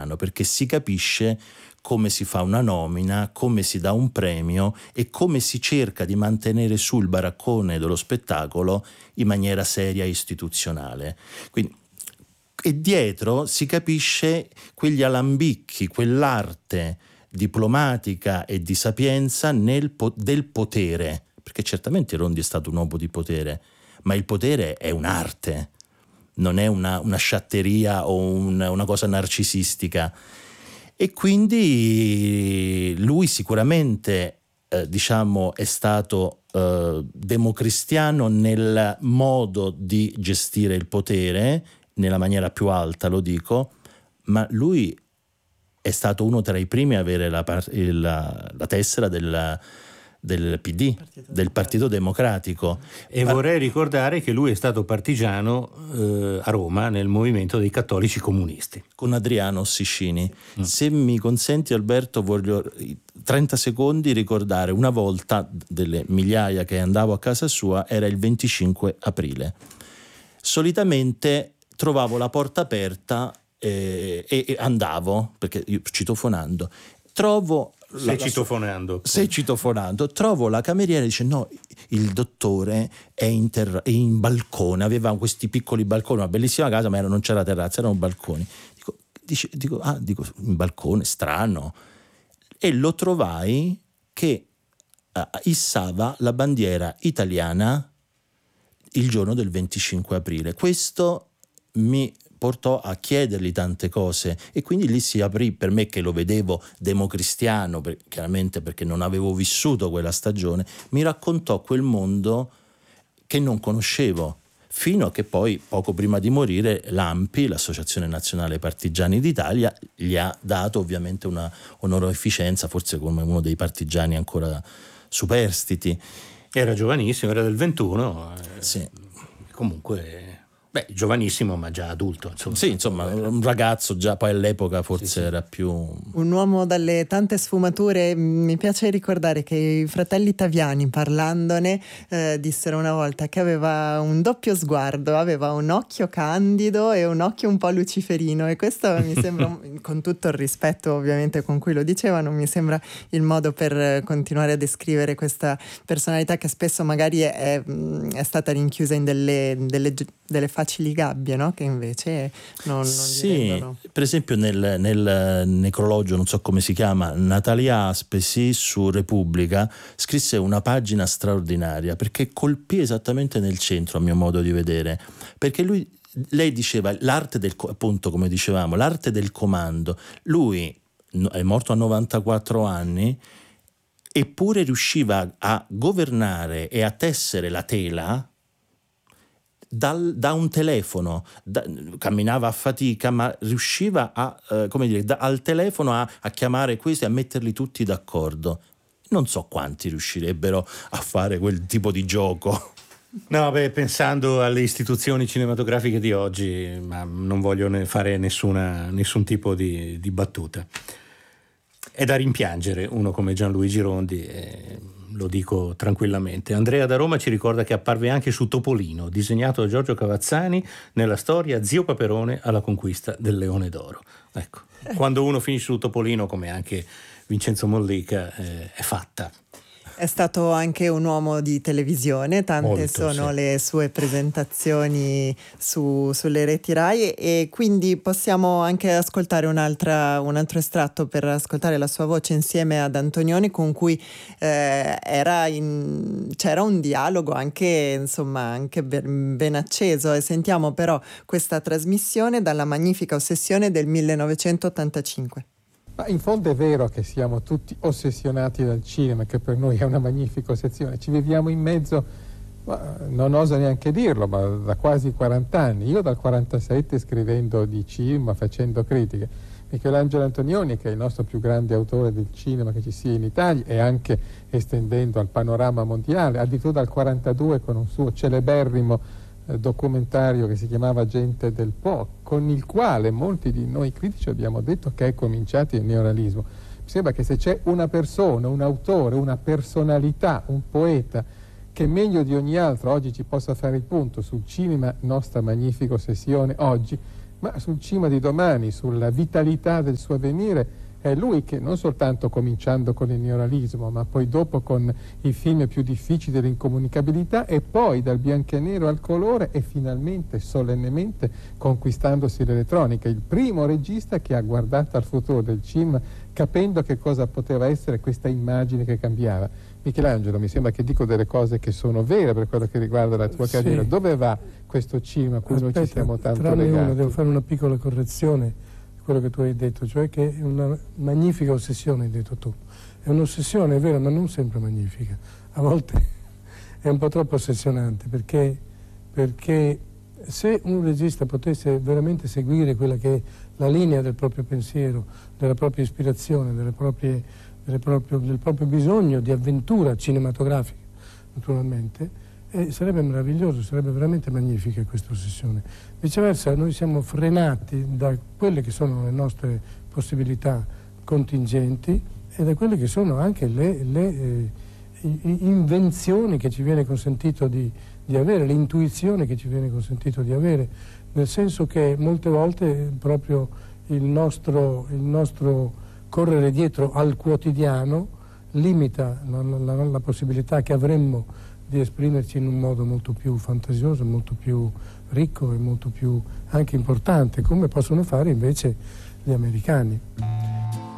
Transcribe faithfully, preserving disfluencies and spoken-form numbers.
italiano, perché si capisce come si fa una nomina, come si dà un premio e come si cerca di mantenere su il baraccone dello spettacolo in maniera seria e istituzionale. Quindi, e dietro si capisce quegli alambicchi, quell'arte diplomatica e di sapienza nel po- del potere, perché certamente Rondi è stato un uomo di potere, ma il potere è un'arte, non è una, una sciatteria o un, una cosa narcisistica. E quindi lui sicuramente eh, diciamo è stato eh, democristiano nel modo di gestire il potere, nella maniera più alta lo dico, ma lui è stato uno tra i primi a avere la, la, la tessera del, del P D, Partito del Partito Democratico. E Ma... vorrei ricordare che lui è stato partigiano eh, a Roma nel movimento dei cattolici comunisti. Con Adriano Ossicini. Mm. Se mi consenti, Alberto, voglio trenta secondi ricordare una volta, delle migliaia che andavo a casa sua, era il venticinque aprile. Solitamente trovavo la porta aperta eh, e, e andavo, perché io citofonando, trovo... Sei la, citofonando. Sei citofonando. Trovo la cameriera e dice no, il dottore è in, terra, è in balcone, aveva questi piccoli balconi, una bellissima casa, ma era, non c'era terrazza, erano balconi. Dico, dice, dico, ah, dico, in balcone, strano. E lo trovai che uh, issava la bandiera italiana il giorno del venticinque aprile. Questo mi portò a chiedergli tante cose e quindi lì si aprì per me, che lo vedevo democristiano, per, chiaramente perché non avevo vissuto quella stagione, mi raccontò quel mondo che non conoscevo, fino a che poi poco prima di morire l'A N P I, l'Associazione Nazionale Partigiani d'Italia, gli ha dato ovviamente una onorificenza, forse come uno dei partigiani ancora superstiti. Era giovanissimo, era del ventuno, eh, sì. Comunque... Beh, giovanissimo ma già adulto, insomma. Sì, insomma, un ragazzo già, poi all'epoca forse sì, sì. era più... Un uomo dalle tante sfumature. Mi piace ricordare che i fratelli Taviani, parlandone, eh, dissero una volta che aveva un doppio sguardo, aveva un occhio candido e un occhio un po' luciferino, e questo mi sembra, con tutto il rispetto ovviamente con cui lo dicevano, mi sembra il modo per continuare a descrivere questa personalità che spesso magari è, è stata rinchiusa in delle, delle, delle facili gabbie, no? Che invece non, non sì, rendono. Per esempio nel, nel necrologio, non so come si chiama, Natalia Aspesi su Repubblica scrisse una pagina straordinaria perché colpì esattamente nel centro, a mio modo di vedere, perché lui, lei diceva l'arte del, appunto come dicevamo, l'arte del comando. Lui è morto a novantaquattro anni eppure riusciva a governare e a tessere la tela Dal, da un telefono, da, camminava a fatica, ma riusciva a, eh, come dire, da, al telefono a, a chiamare questi e a metterli tutti d'accordo. Non so quanti riuscirebbero a fare quel tipo di gioco. No, beh, pensando alle istituzioni cinematografiche di oggi, ma non voglio ne fare nessuna, nessun tipo di, di battuta. È da rimpiangere uno come Gianluigi Rondi. Eh, Lo dico tranquillamente. Andrea da Roma ci ricorda che apparve anche su Topolino, disegnato da Giorgio Cavazzani, nella storia Zio Paperone alla conquista del Leone d'Oro. Ecco, quando uno finisce su Topolino, come anche Vincenzo Mollica, eh, è fatta. È stato anche un uomo di televisione, tante Molto, sono sì. le sue presentazioni su, sulle reti Rai, e quindi possiamo anche ascoltare un'altra, un altro estratto per ascoltare la sua voce insieme ad Antonioni, con cui eh, era in, c'era un dialogo anche, insomma, anche ben, ben acceso. E sentiamo però questa trasmissione dalla Magnifica Ossessione del millenovecentottantacinque. Ma in fondo è vero che siamo tutti ossessionati dal cinema, che per noi è una magnifica ossessione. Ci viviamo in mezzo, non oso neanche dirlo, ma da quasi quaranta anni. Io dal quarantasette scrivendo di cinema, facendo critiche. Michelangelo Antonioni, che è il nostro più grande autore del cinema che ci sia in Italia, e anche estendendo al panorama mondiale, addirittura dal quarantadue con un suo celeberrimo documentario che si chiamava Gente del Po, con il quale molti di noi critici abbiamo detto che è cominciato il neorealismo. Mi sembra che se c'è una persona, un autore, una personalità, un poeta che meglio di ogni altro oggi ci possa fare il punto sul cinema, nostra magnifica ossessione oggi, ma sul cinema di domani, sulla vitalità del suo avvenire. È lui che, non soltanto cominciando con il neorealismo, ma poi dopo con i film più difficili dell'incomunicabilità, e poi dal bianco e nero al colore, e finalmente, solennemente, conquistandosi l'elettronica. Il primo regista che ha guardato al futuro del cinema, capendo che cosa poteva essere questa immagine che cambiava. Michelangelo, mi sembra che dico delle cose che sono vere per quello che riguarda la tua sì. carriera. Dove va questo cinema a cui Aspetta, noi ci siamo tanto legati? Uno, devo fare una piccola correzione. Quello che tu hai detto, cioè che è una magnifica ossessione, hai detto tu. È un'ossessione, è vero, ma non sempre magnifica. A volte è un po' troppo ossessionante, perché, perché se un regista potesse veramente seguire quella che è la linea del proprio pensiero, della propria ispirazione, delle proprie, delle proprio, del proprio bisogno di avventura cinematografica, naturalmente, e sarebbe meraviglioso, sarebbe veramente magnifica questa ossessione. Viceversa, noi siamo frenati da quelle che sono le nostre possibilità contingenti e da quelle che sono anche le, le eh, invenzioni che ci viene consentito di, di avere, l'intuizione che ci viene consentito di avere, nel senso che molte volte proprio il nostro, il nostro correre dietro al quotidiano limita la, la, la possibilità che avremmo di esprimerci in un modo molto più fantasioso, molto più ricco e molto più anche importante, come possono fare invece gli americani.